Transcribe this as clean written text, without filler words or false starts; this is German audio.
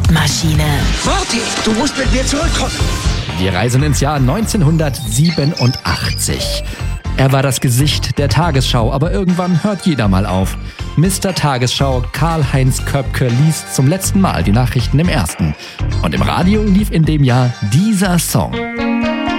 Zeitmaschine. Marty, du musst mit mir zurückkommen. Wir reisen ins Jahr 1987. Er war das Gesicht der Tagesschau, aber irgendwann hört jeder mal auf. Mr. Tagesschau Karl-Heinz Köpke liest zum letzten Mal die Nachrichten im Ersten. Und im Radio lief in dem Jahr dieser Song.